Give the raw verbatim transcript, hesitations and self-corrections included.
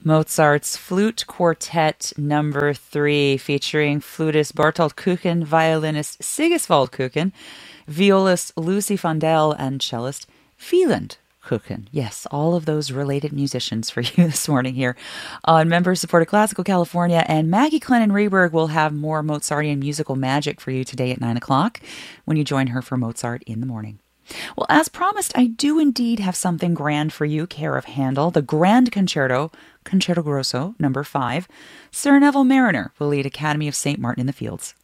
Mozart's Flute Quartet Number Three, featuring flutist Bartolt Kuchen, violinist Sigiswald Kuchen, violist Lucy Fondel, and cellist Wieland Kuchen. Yes, all of those related musicians for you this morning here on Member Supported Classical California. And Maggie Clennon Rehberg will have more Mozartian musical magic for you today at nine o'clock when you join her for Mozart in the Morning. Well, as promised, I do indeed have something grand for you, care of Handel, the Grand Concerto, Concerto Grosso, number five. Sir Neville Mariner will lead Academy of Saint Martin in the Fields.